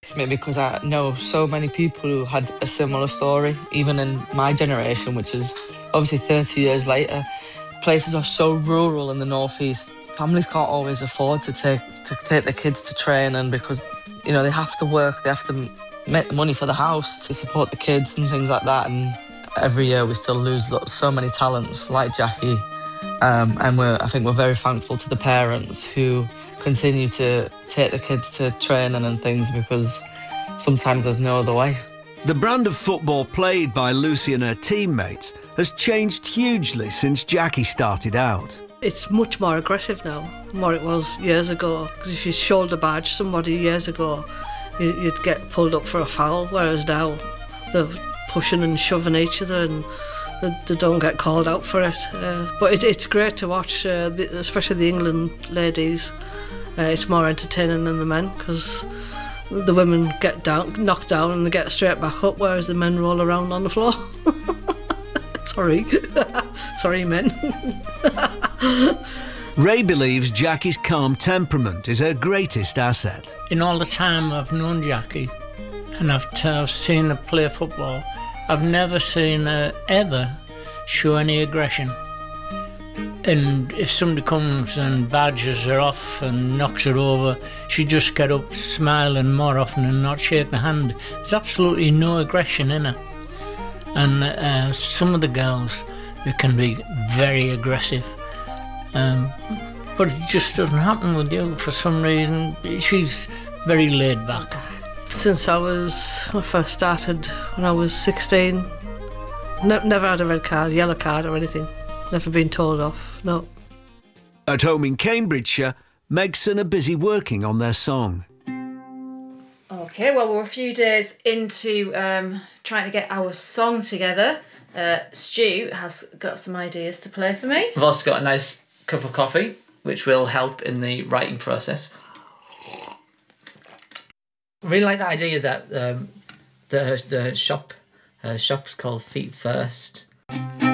affects me because I know so many people who had a similar story, even in my generation, which is obviously 30 years later. Places are so rural in the northeast. Families can't always afford to take their kids to training because, you know, they have to work, they have to make the money for the house to support the kids and things like that. And every year we still lose so many talents like Jackie. And I think we're very thankful to the parents who continue to take the kids to training and things because sometimes there's no other way. The brand of football played by Lucy and her teammates has changed hugely since Jackie started out. It's much more aggressive now than what it was years ago. Because if you shoulder barge somebody years ago, you'd get pulled up for a foul, whereas now they're pushing and shoving each other and they don't get called out for it. But it's great to watch, especially the England ladies. It's more entertaining than the men because the women get knocked down and they get straight back up, whereas the men roll around on the floor. Sorry men. Ray believes Jackie's calm temperament is her greatest asset. In all the time I've known Jackie and I've seen her play football, I've never seen her ever show any aggression. And if somebody comes and badgers her off and knocks her over, she just get up smiling more often and not shake the hand. There's absolutely no aggression in her. And some of the girls, they can be very aggressive. But it just doesn't happen with you for some reason. She's very laid back. Since I first started when I was 16, never had a red card, yellow card or anything. Never been told off, no. At home in Cambridgeshire, Megson are busy working on their song. Okay, well, we're a few days into trying to get our song together. Stu has got some ideas to play for me. I've also got a nice cup of coffee, which will help in the writing process. I really like the idea that the shop's called Feet First.